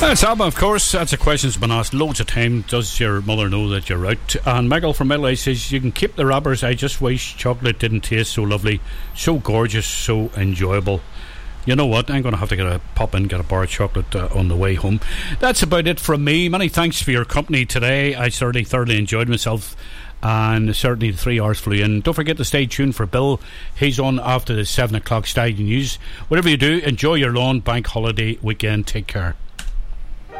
That's Alba, of course. That's a question's been asked loads of time. Does your mother know that you're out? And Michael from Middle says, you can keep the wrappers. I just wish chocolate didn't taste so lovely, so gorgeous, so enjoyable. You know what? I'm going to have to get a bar of chocolate on the way home. That's about it from me. Many thanks for your company today. I certainly thoroughly enjoyed myself. And certainly the 3 hours flew in. Don't forget to stay tuned for Bill. He's on after the 7 o'clock Stadium News. Whatever you do, enjoy your long bank holiday weekend. Take care.